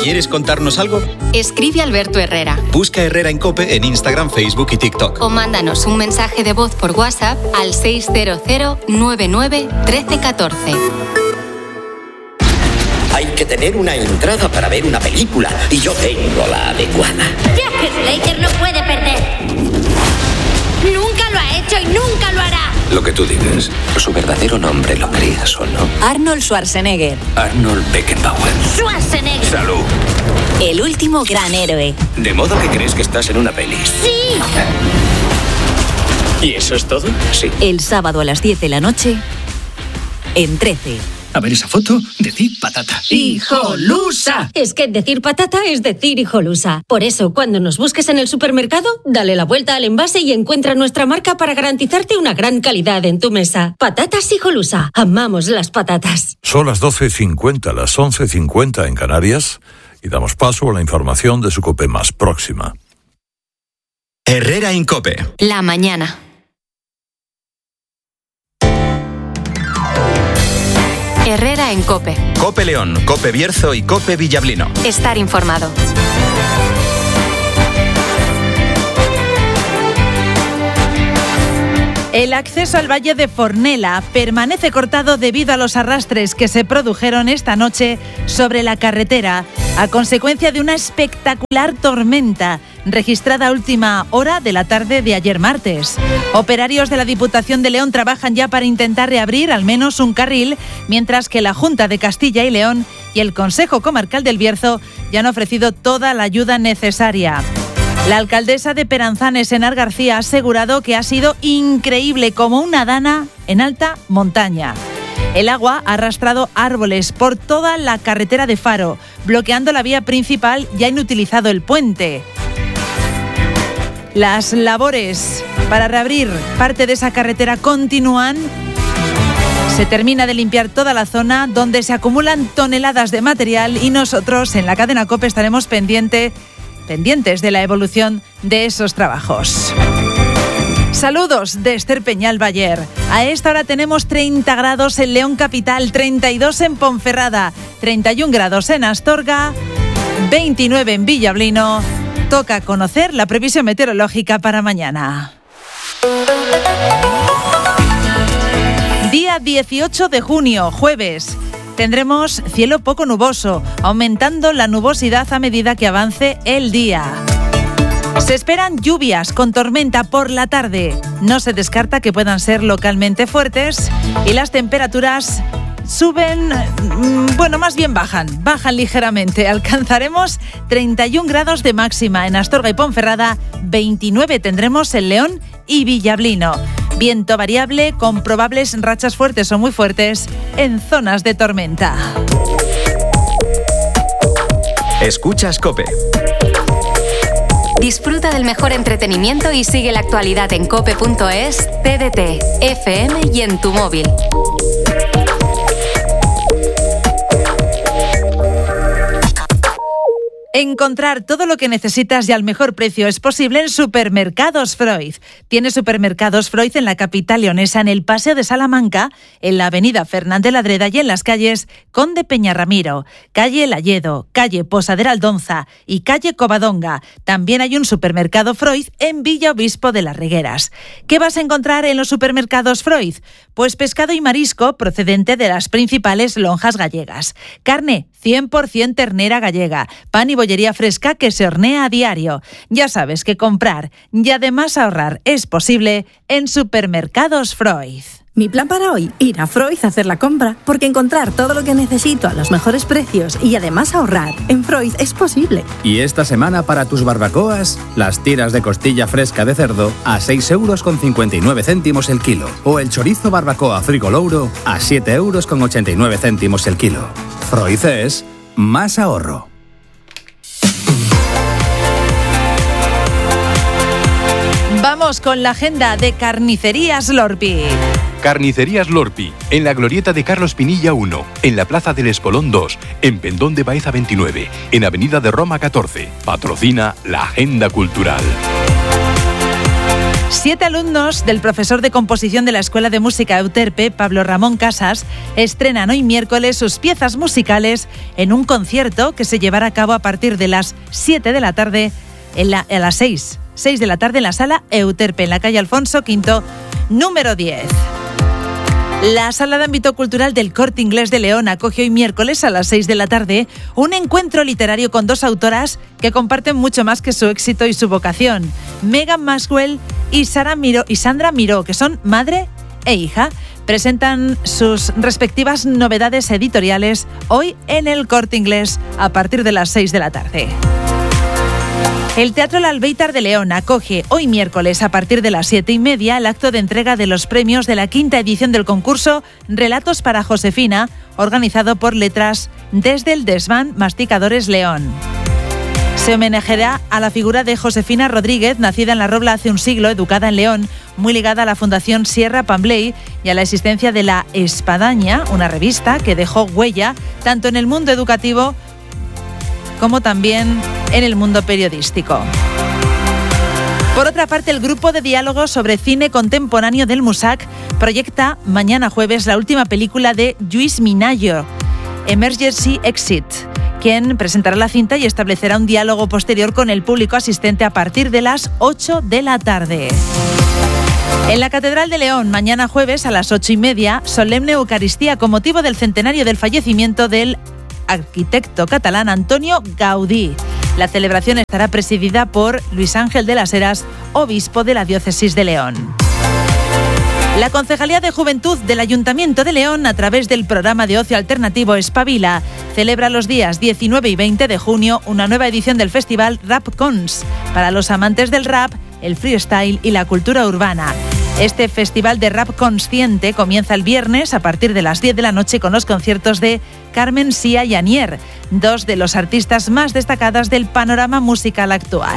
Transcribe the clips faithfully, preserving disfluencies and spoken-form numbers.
¿Quieres contarnos algo? Escribe a Alberto Herrera. Busca Herrera en COPE en Instagram, Facebook y TikTok. O mándanos un mensaje de voz por WhatsApp al seis cero cero nueve nueve uno tres uno cuatro. Hay que tener una entrada para ver una película y yo tengo la adecuada. Jack Slater no puede perder. Nunca lo ha hecho y nunca lo hará. Lo que tú digas, su verdadero nombre, lo creas o no. Arnold Schwarzenegger. Arnold Beckenbauer. Schwarzenegger. Salud. El último gran héroe. De modo que crees que estás en una peli. Sí. ¿Y eso es todo? Sí. El sábado a las diez de la noche en trece. A ver esa foto, decir patata. ¡Hijolusa! Es que decir patata es decir hijolusa. Por eso, cuando nos busques en el supermercado, dale la vuelta al envase y encuentra nuestra marca para garantizarte una gran calidad en tu mesa. Patatas hijolusa. Amamos las patatas. Son las doce cincuenta, las once cincuenta en Canarias, y damos paso a la información de su COPE más próxima. Herrera en COPE. La mañana. Herrera en COPE. COPE León, COPE Bierzo y COPE Villablino. Estar informado. El acceso al Valle de Fornela permanece cortado debido a los arrastres que se produjeron esta noche sobre la carretera a consecuencia de una espectacular tormenta registrada a última hora de la tarde de ayer martes. Operarios de la Diputación de León trabajan ya para intentar reabrir al menos un carril, mientras que la Junta de Castilla y León y el Consejo Comarcal del Bierzo ya han ofrecido toda la ayuda necesaria. La alcaldesa de Peranzanes, Enar García, ha asegurado que ha sido increíble, como una dana en alta montaña. El agua ha arrastrado árboles por toda la carretera de Faro, bloqueando la vía principal y ha inutilizado el puente. Las labores para reabrir parte de esa carretera continúan. Se termina de limpiar toda la zona donde se acumulan toneladas de material y nosotros en la cadena COPE estaremos pendiente, pendientes de la evolución de esos trabajos. Saludos de Esther Peñal Bayer. A esta hora tenemos treinta grados en León Capital, treinta y dos en Ponferrada, treinta y un grados en Astorga, veintinueve en Villablino. Toca conocer la previsión meteorológica para mañana. Día dieciocho de junio, jueves. Tendremos cielo poco nuboso, aumentando la nubosidad a medida que avance el día. Se esperan lluvias con tormenta por la tarde. No se descarta que puedan ser localmente fuertes y las temperaturas suben, bueno, más bien bajan, bajan ligeramente. Alcanzaremos treinta y un grados de máxima en Astorga y Ponferrada, veintinueve tendremos en León y Villablino. Viento variable con probables rachas fuertes o muy fuertes en zonas de tormenta. Escuchas COPE. Disfruta del mejor entretenimiento y sigue la actualidad en cope punto es, T D T, F M y en tu móvil. Encontrar todo lo que necesitas y al mejor precio es posible en Supermercados Freud. Tiene Supermercados Freud en la capital leonesa, en el Paseo de Salamanca, en la avenida Fernández Ladreda y en las calles Conde Peñarramiro, calle Layedo, calle Posadera Aldonza y calle Covadonga. También hay un Supermercado Freud en Villa Obispo de las Regueras. ¿Qué vas a encontrar en los Supermercados Freud? Pues pescado y marisco procedente de las principales lonjas gallegas. Carne cien por ciento ternera gallega, pan y bollería fresca que se hornea a diario. Ya sabes que comprar y además ahorrar es posible en Supermercados Freud. Mi plan para hoy, ir a Freud a hacer la compra, porque encontrar todo lo que necesito a los mejores precios y además ahorrar en Freud es posible. Y esta semana para tus barbacoas, las tiras de costilla fresca de cerdo a seis euros con cincuenta y nueve céntimos el kilo, o el chorizo barbacoa Frigolouro a siete euros con ochenta y nueve céntimos el kilo. Freud es más ahorro. Vamos con la agenda de Carnicerías Lorpi. Carnicerías Lorpi, en la glorieta de Carlos Pinilla uno, en la Plaza del Espolón dos, en Pendón de Baeza veintinueve, en Avenida de Roma catorce. Patrocina la Agenda Cultural. Siete alumnos del profesor de composición de la Escuela de Música Euterpe, Pablo Ramón Casas, estrenan hoy miércoles sus piezas musicales en un concierto que se llevará a cabo a partir de las siete de la tarde, en la, a las seis, seis de la tarde en la Sala Euterpe, en la calle Alfonso quinto, número diez. La Sala de Ámbito Cultural del Corte Inglés de León acoge hoy miércoles a las seis de la tarde un encuentro literario con dos autoras que comparten mucho más que su éxito y su vocación. Megan Maxwell y, Sara Miró, y Sandra Miró, que son madre e hija, presentan sus respectivas novedades editoriales hoy en el Corte Inglés a partir de las seis de la tarde. El Teatro El Albéitar de León acoge hoy miércoles a partir de las siete y media el acto de entrega de los premios de la quinta edición del concurso Relatos para Josefina, organizado por Letras desde el Desván Masticadores León. Se homenajeará a la figura de Josefina Rodríguez, nacida en La Robla hace un siglo, educada en León, muy ligada a la Fundación Sierra Pambley y a la existencia de La Espadaña, una revista que dejó huella tanto en el mundo educativo como también en el mundo periodístico. Por otra parte, el grupo de diálogo sobre cine contemporáneo del MUSAC proyecta mañana jueves la última película de Lluís Minayo, Emergency Exit, quien presentará la cinta y establecerá un diálogo posterior con el público asistente a partir de las ocho de la tarde. En la Catedral de León, mañana jueves a las ocho y media, solemne Eucaristía con motivo del centenario del fallecimiento del arquitecto catalán Antonio Gaudí. La celebración estará presidida por Luis Ángel de las Heras, obispo de la diócesis de León. La Concejalía de Juventud del Ayuntamiento de León, a través del programa de ocio alternativo Espabila, celebra los días diecinueve y veinte de junio una nueva edición del festival Rap Cons, para los amantes del rap, el freestyle y la cultura urbana. Este festival de rap consciente comienza el viernes a partir de las diez de la noche con los conciertos de Carmen Sia y Anier, dos de los artistas más destacadas del panorama musical actual.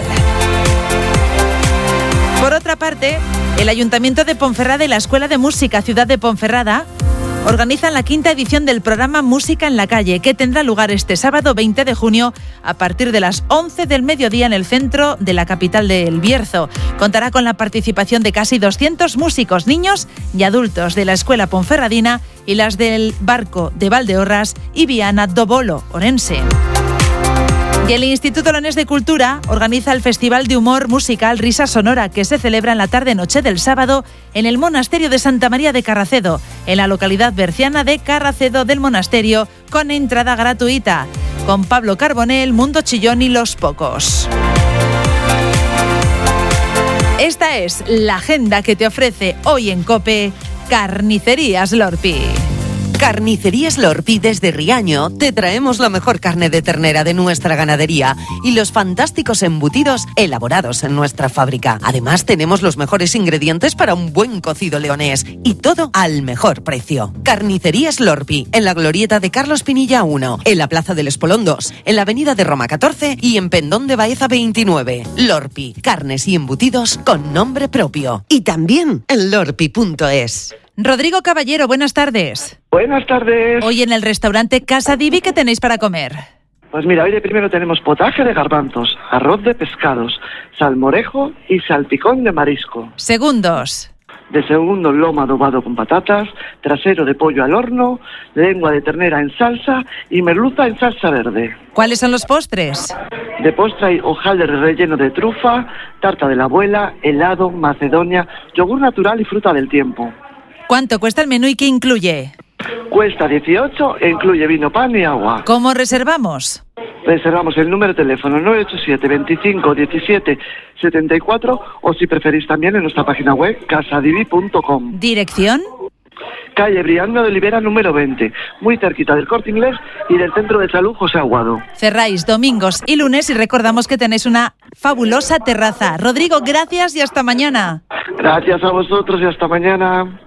Por otra parte, el Ayuntamiento de Ponferrada y la Escuela de Música Ciudad de Ponferrada organizan la quinta edición del programa Música en la Calle, que tendrá lugar este sábado veinte de junio a partir de las once del mediodía en el centro de la capital del Bierzo. Contará con la participación de casi doscientos músicos, niños y adultos de la Escuela Ponferradina y las del Barco de Valdeorras y Viana do Bolo, Orense. Y el Instituto Leonés de Cultura organiza el Festival de Humor Musical Risa Sonora, que se celebra en la tarde-noche del sábado en el Monasterio de Santa María de Carracedo, en la localidad berciana de Carracedo del Monasterio, con entrada gratuita, con Pablo Carbonell, Mundo Chillón y Los Pocos. Esta es la agenda que te ofrece hoy en COPE Carnicerías Lorpi. Carnicerías Lorpi desde Riaño te traemos la mejor carne de ternera de nuestra ganadería y los fantásticos embutidos elaborados en nuestra fábrica. Además tenemos los mejores ingredientes para un buen cocido leonés y todo al mejor precio. Carnicerías Lorpi, en la glorieta de Carlos Pinilla uno, en la Plaza del Espolón dos, en la avenida de Roma catorce y en Pendón de Baeza veintinueve. Lorpi, carnes y embutidos con nombre propio. Y también en lorpi punto es. Rodrigo Caballero, buenas tardes. Buenas tardes. Hoy en el restaurante Casa Divi, ¿qué tenéis para comer? Pues mira, hoy de primero tenemos potaje de garbanzos, arroz de pescados, salmorejo y salpicón de marisco. Segundos. De segundo, lomo adobado con patatas, trasero de pollo al horno, lengua de ternera en salsa y merluza en salsa verde. ¿Cuáles son los postres? De postre hay hojaldre relleno de trufa, tarta de la abuela, helado, macedonia, yogur natural y fruta del tiempo. ¿Cuánto cuesta el menú y qué incluye? Cuesta dieciocho e incluye vino, pan y agua. ¿Cómo reservamos? Reservamos el número de teléfono nueve ocho siete, veinticinco, diecisiete, setenta y cuatro o si preferís también en nuestra página web casadivi punto com. ¿Dirección? Calle Brianda de Olivera número veinte, muy cerquita del Corte Inglés y del Centro de Salud José Aguado. Cerráis domingos y lunes y recordamos que tenéis una fabulosa terraza. Rodrigo, gracias y hasta mañana. Gracias a vosotros y hasta mañana.